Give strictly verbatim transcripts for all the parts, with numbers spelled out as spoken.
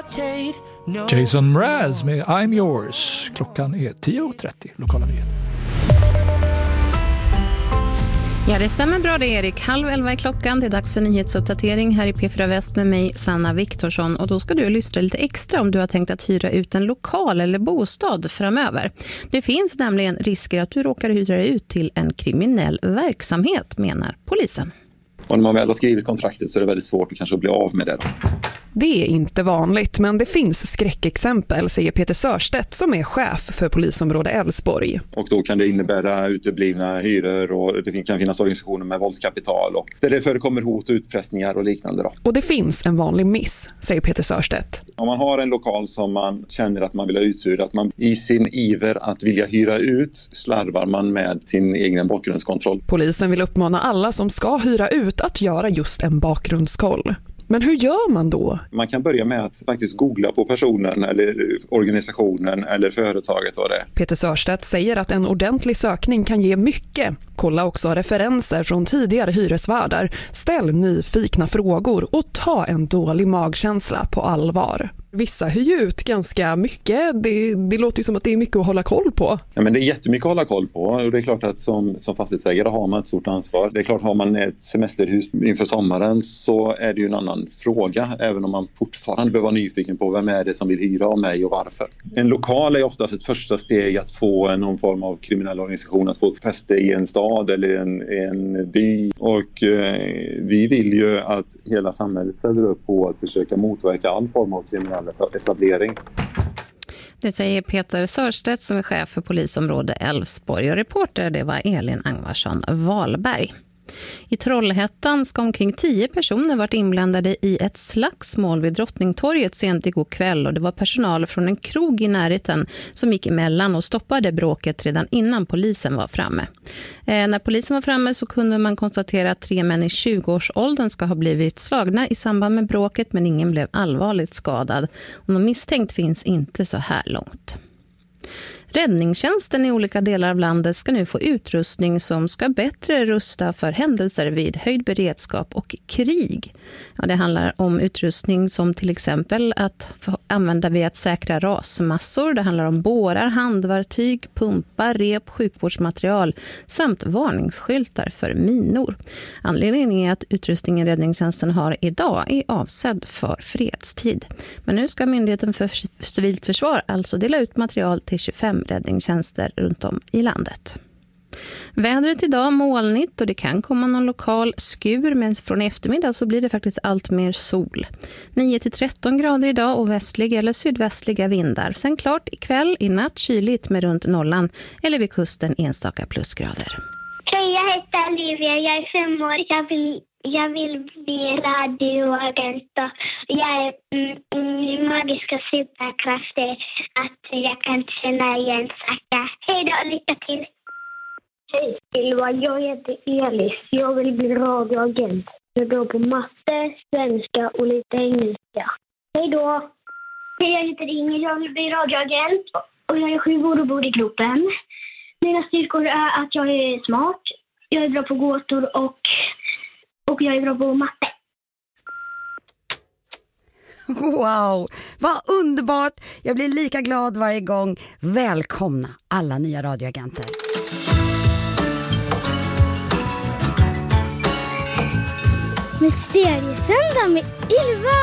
Jason Mraz med I'm Yours. Klockan är tio och trettio. Lokala nyheter. Ja, det stämmer bra det, Erik. Halv elva är klockan. Det är dags för nyhetsuppdatering här i P fyra Väst med mig, Sanna Viktorsson. Och då ska du lyssna lite extra om du har tänkt att hyra ut en lokal eller bostad framöver. Det finns nämligen risker att du råkar hyra ut till en kriminell verksamhet, menar polisen. Och när man väl har skrivit kontraktet så är det väldigt svårt att kanske bli av med det. Det är inte vanligt, men det finns skräckexempel, säger Peter Sörstedt som är chef för polisområde Älvsborg. Och då kan det innebära uteblivna hyror och det kan finnas organisationer med våldskapital och där det förekommer hot, utpressningar och liknande. Då. Och det finns en vanlig miss, säger Peter Sörstedt. Om man har en lokal som man känner att man vill ha uthyrd, att man i sin iver att vilja hyra ut slarvar man med sin egen bakgrundskontroll. Polisen vill uppmana alla som ska hyra ut att göra just en bakgrundskoll. Men hur gör man då? Man kan börja med att faktiskt googla på personen eller organisationen eller företaget och det. Peter Sörstedt säger att en ordentlig sökning kan ge mycket. Kolla också referenser från tidigare hyresvärdar. Ställ nyfikna frågor och ta en dålig magkänsla på allvar. Vissa hyr ut ganska mycket. Det, det låter ju som att det är mycket att hålla koll på. Ja, men det är jättemycket att hålla koll på. Och det är klart att som, som fastighetsägare har man ett stort ansvar. Det är klart, har man ett semesterhus inför sommaren så är det ju en annan fråga. Även om man fortfarande behöver vara nyfiken på vem är det som vill hyra av mig och varför. En lokal är oftast ett första steg att få någon form av kriminell organisation att få fäste i en stad eller en, en by. Och eh, vi vill ju att hela samhället ställer upp på att försöka motverka all form av kriminell etablering. Det säger Peter Sörstedt som är chef för polisområde Älvsborg, och reporter det var Elin Angvarsson Wahlberg. I Trollhättan ska omkring tio personer varit inblandade i ett slagsmål vid Drottningtorget sent igår kväll, och det var personal från en krog i närheten som gick emellan och stoppade bråket redan innan polisen var framme. Eh, när polisen var framme så kunde man konstatera att tre män i tjugoårsåldern ska ha blivit slagna i samband med bråket, men ingen blev allvarligt skadad. Och någon misstänkt finns inte så här långt. Räddningstjänsten i olika delar av landet ska nu få utrustning som ska bättre rusta för händelser vid höjd beredskap och krig. Ja, det handlar om utrustning som till exempel att använda vid att säkra rasmassor. Det handlar om bårar, handverktyg, pumpar, rep, sjukvårdsmaterial samt varningsskyltar för minor. Anledningen är att utrustningen räddningstjänsten har idag är avsedd för fredstid. Men nu ska Myndigheten för civilt försvar alltså dela ut material till tjugofem räddningstjänster runt om i landet. Vädret idag molnigt och det kan komma någon lokal skur, men från eftermiddag så blir det faktiskt allt mer sol. nio till tretton grader idag och västliga eller sydvästliga vindar. Sen klart ikväll i natt kyligt med runt nollan eller vid kusten enstaka plusgrader. Hej, jag heter Olivia, jag är fem år. Jag vill, jag vill bli radioagent och jag är, mm, min magiska superkraft är att jag kan känna igen saker. Hej då, lycka till! Hej Silva, jag heter Elis. Jag vill bli radioagent. Jag går på matte, svenska och lite engelska. Hej då! Hej, jag heter Inger. Jag vill bli radioagent och jag är sju år och bor i Globen. Mina styrkor är att jag är smart, jag är bra på gåtor och, och jag är bra på matte. Wow, vad underbart! Jag blir lika glad varje gång. Välkomna alla nya radioagenter. Mysteriesöndag med Ylva!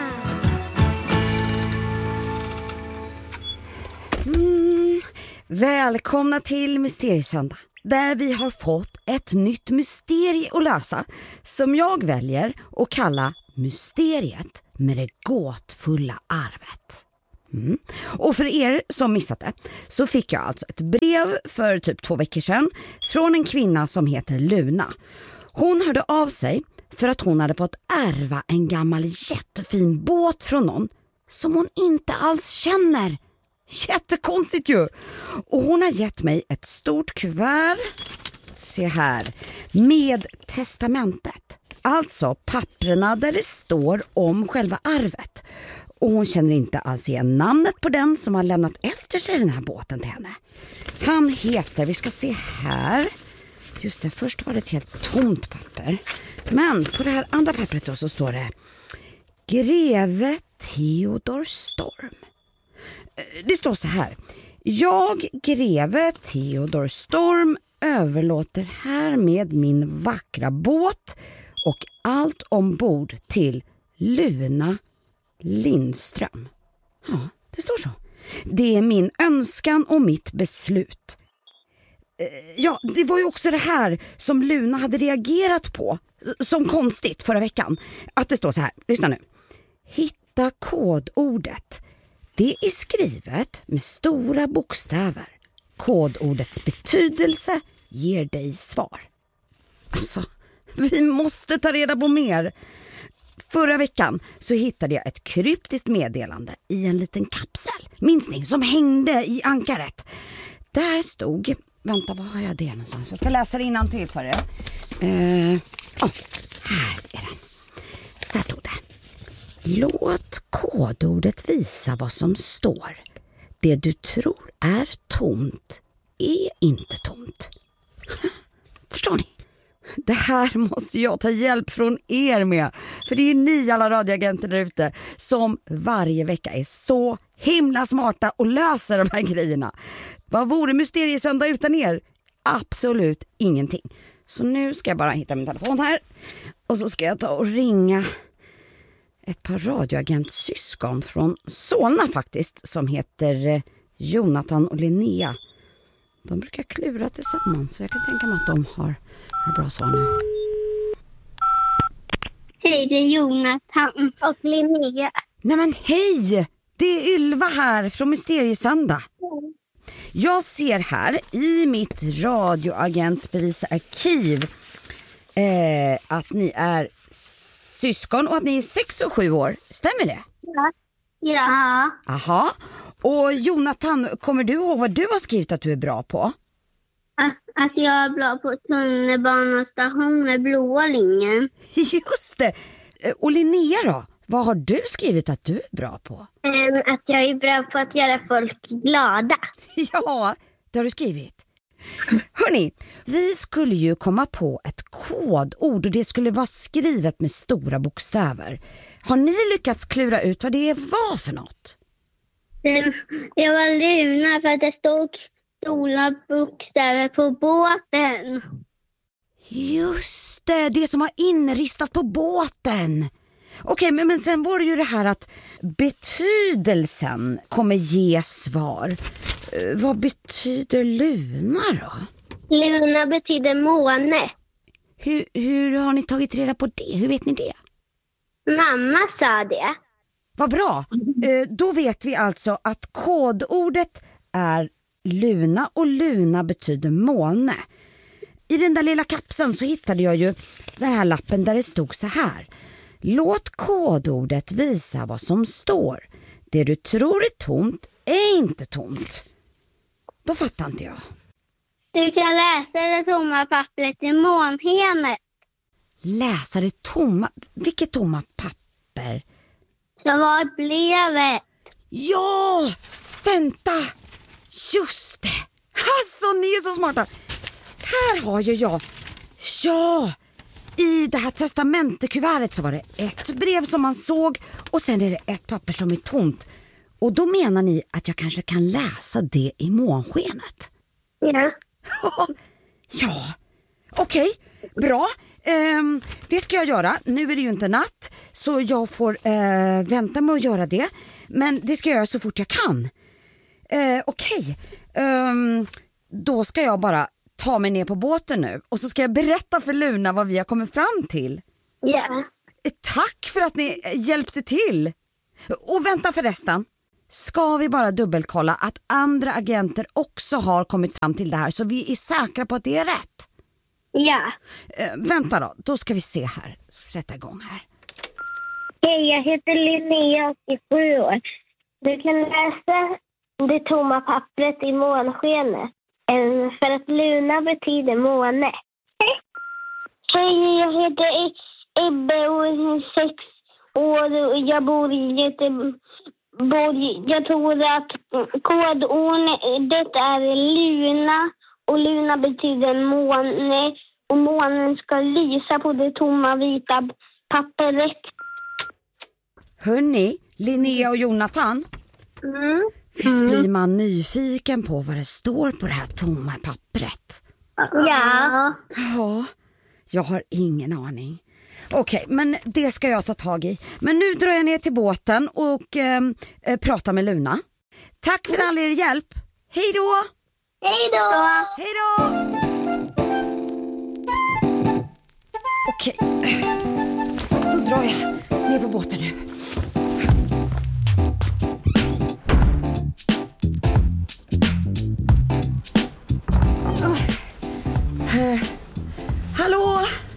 Mm, välkomna till Mysteriesöndag, där vi har fått ett nytt mysterie att lösa som jag väljer att kalla Mysteriet med det gåtfulla arvet. Mm. Och för er som missat det så fick jag alltså ett brev för typ två veckor sedan från en kvinna som heter Luna. Hon hörde av sig för att hon hade fått ärva en gammal jättefin båt från någon som hon inte alls känner. Jättekonstigt ju. Och hon har gett mig ett stort kuvert, se här, med testamentet. Alltså papperna där det står om själva arvet. Och hon känner inte alls igen namnet på den som har lämnat efter sig den här båten till henne. Han heter, vi ska se här. Just det, först var det ett helt tomt papper. Men på det här andra pappret då så står det: Greve Theodor Storm. Det står så här. Jag, greve Theodor Storm, överlåter härmed min vackra båt och allt ombord till Luna Lindström. Ja, det står så. Det är min önskan och mitt beslut. Ja, det var ju också det här som Luna hade reagerat på som konstigt förra veckan. Att det står så här, lyssna nu. Hitta kodordet. Det är skrivet med stora bokstäver. Kodordets betydelse ger dig svar. Alltså, vi måste ta reda på mer. Förra veckan så hittade jag ett kryptiskt meddelande i en liten kapsel. Minns ni? Som hängde i ankaret. Där stod... Vänta, vad har jag det någonstans? Jag ska läsa det innantill för er. Eh, oh, här är den. Så här stod det. Låt kodordet visa vad som står. Det du tror är tomt är inte tomt. Förstår ni? Det här måste jag ta hjälp från er med. För det är ni alla radioagenter där ute som varje vecka är så himla smarta och löser de här grejerna. Vad vore Mysteriesöndag utan er? Absolut ingenting. Så nu ska jag bara hitta min telefon här. Och så ska jag ta och ringa ett par radioagentsyskon från Solna faktiskt. Som heter Jonathan och Linnea. De brukar klura tillsammans. Så jag kan tänka mig att de har ett bra svar nu. Hej, det är Jonathan och Linnea. Nej men hej! Det är Ylva här från Mysteriesöndag. Mm. Jag ser här i mitt radioagentbevisarkiv eh, att ni är syskon och att ni är sex och sju år. Stämmer det? Ja. Ja. Aha. Och Jonathan, kommer du ihåg vad du har skrivit att du är bra på? Att, att jag är bra på tunnelbanestationer, blåa linjen. Just det. Och Linnea då? Vad har du skrivit att du är bra på? Um, att jag är bra på att göra folk glada. Ja, det har du skrivit. Hörrni, vi skulle ju komma på ett kodord och det skulle vara skrivet med stora bokstäver. Har ni lyckats klura ut vad det var för något? Um, det var Luna för att det stod stora bokstäver på båten. Just det, det som var inristat på båten. Okej, men, men sen var det ju det här att betydelsen kommer ge svar. Uh, vad betyder Luna då? Luna betyder måne. Hur, hur har ni tagit reda på det? Hur vet ni det? Mamma sa det. Vad bra. Uh, då vet vi alltså att kodordet är Luna och Luna betyder måne. I den där lilla kapseln så hittade jag ju den här lappen där det stod så här. Låt kodordet visa vad som står. Det du tror är tomt är inte tomt. Då fattar inte jag. Du kan läsa det tomma pappret i månskenet. Läsa det tomma? Vilket tomma papper? Så var brevet. Ja! Vänta! Just det! Alltså, ni är så smarta. Här har ju jag. Ja! I det här testamentekuvertet så var det ett brev som man såg och sen är det ett papper som är tomt. Och då menar ni att jag kanske kan läsa det i månskenet? Ja. Ja, okej, okay, bra. Um, det ska jag göra. Nu är det ju inte natt så jag får uh, vänta med att göra det. Men det ska jag göra så fort jag kan. Uh, okej, okay. um, då ska jag bara ta mig ner på båten nu och så ska jag berätta för Luna vad vi har kommit fram till. Ja. Tack för att ni hjälpte till. Och vänta förresten. Ska vi bara dubbelkolla att andra agenter också har kommit fram till det här så vi är säkra på att det är rätt? Ja. Äh, vänta då, då ska vi se här. Sätta igång här. Hej, jag heter Linnea och är sju år. Du kan läsa det tomma pappret i månskenet. För att Luna betyder måne. Hej, jag heter Ebbe och är sex år och jag bor i Göteborg. Jag tror att kodordet är Luna och Luna betyder måne och månen ska lysa på det tomma vita pappret. Hörni, Linnea och Jonathan. Mm. Visst blir man nyfiken på vad det står på det här tomma pappret? Ja. Ja, jag har ingen aning. Okej, men det ska jag ta tag i. Men nu drar jag ner till båten och eh, pratar med Luna. Tack för all er hjälp. Hej då! Hej då! Hej då! Okej, då drar jag ner på båten nu. Så. Uh, hallå?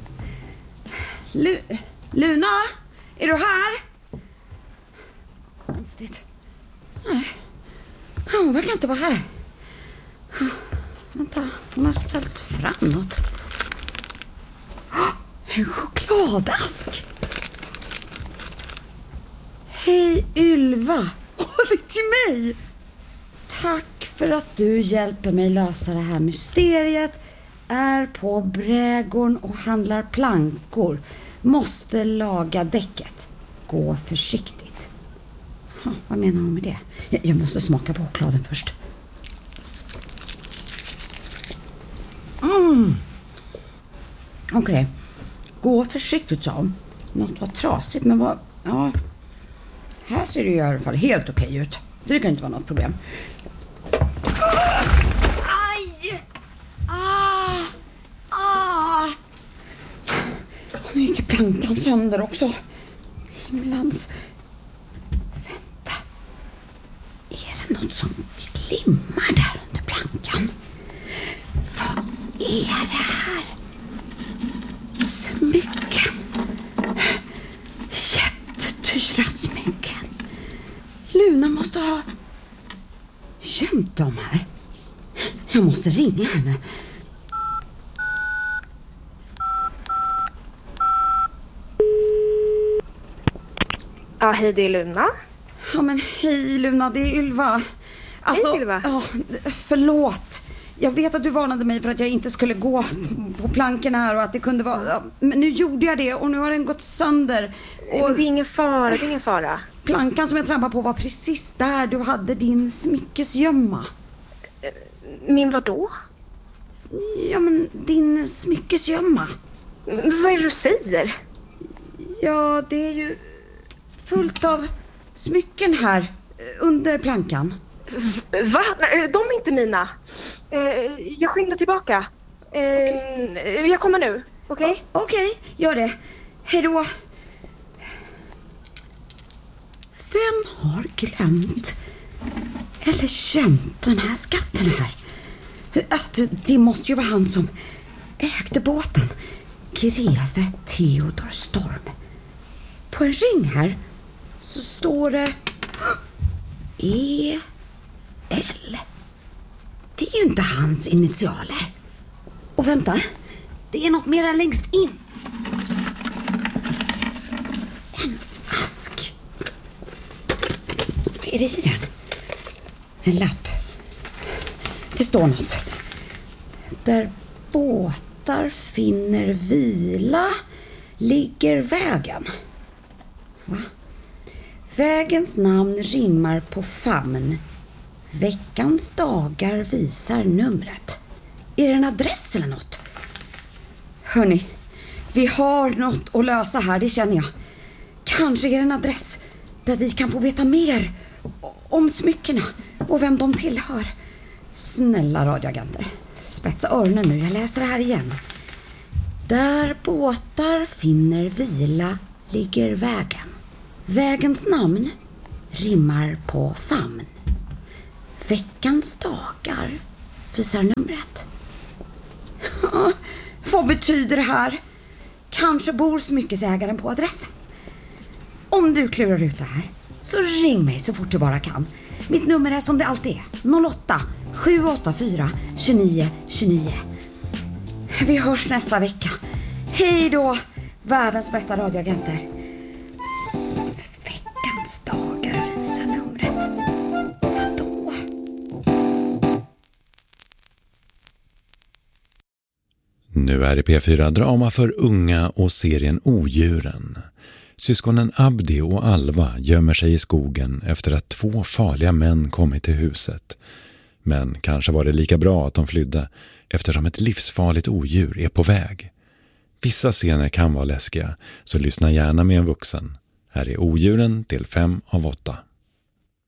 Lu- Luna? Är du här? Konstigt. Nej. Hon verkar inte vara här. Vänta, hon har ställt fram något. En chokladask. Hej Ylva. Åh, det är till mig. Tack för att du hjälper mig lösa det här mysteriet. Är på brädgården och handlar plankor. Måste laga däcket. Gå försiktigt. Ha, vad menar hon med det? Jag, jag måste smaka på chokladen först. Mm. Okej. Okay. Gå försiktigt, sa hon. Något var trasigt, men vad... Ja. Här ser det i alla fall helt okej ut. Så det kan inte vara något problem. Aj! Ah! Ah! Nu gick plankan sönder också. Himlans. Vänta. Är det något som glimmar där under plankan? Vad är det här? Smycken. Jättedyra smycken. Luna måste ha gömt dem här. Jag måste ringa henne. Ja, hej, det är Luna. Ja, men hej Luna, det är Ylva. Alltså, hej Ylva. Ja, förlåt. Jag vet att du varnade mig för att jag inte skulle gå på planken här och att det kunde vara... Ja, men nu gjorde jag det och nu har den gått sönder. Och det är ingen fara, det är ingen fara. Plankan som jag trampade på var precis där du hade din smyckesgömma. Min vadå? Ja, men din smyckesgömma. Vad är det du säger? Ja, det är ju fullt av smycken här under plankan. Va? Nej, de är inte mina. Jag skyndar tillbaka. Okay. Jag kommer nu, okej? Okay? Okej, okay, gör det. Hej då. Vem har glömt eller gömt den här skatten här? Att det måste ju vara han som ägde båten. Greve Theodor Storm. På en ring här så står det E L. Det är ju inte hans initialer. Och vänta, det är något mera längst in. En ask. Vad är det i den? En lapp. Det står något. Där båtar finner vila ligger vägen. Va? Vägens namn rimmar på famn. Veckans dagar visar numret. Är det en adress eller något? Hörni, vi har något att lösa här, det känner jag. Kanske är det en adress där vi kan få veta mer om smyckena och vem de tillhör. Snälla radioagenter, spetsa öronen nu, jag läser det här igen. Där båtar finner vila ligger vägen. Vägens namn rimmar på famn. Veckans dagar visar numret. Vad betyder det här? Kanske bor smyckesägaren på adressen. Om du klurar ut det här så ring mig så fort du bara kan. Mitt nummer är som det alltid är. noll åtta sju åtta fyra två nio två nio. Vi hörs nästa vecka. Hej då, världens bästa radioagenter. Veckans dagar visar numret. Vadå? Nu är det P fyra Drama för unga och serien Odjuren. Syskonen Abdi och Alva gömmer sig i skogen efter att två farliga män kommit till huset. Men kanske var det lika bra att de flydde eftersom ett livsfarligt odjur är på väg. Vissa scener kan vara läskiga, så lyssna gärna med en vuxen. Här är odjuren till fem av åtta.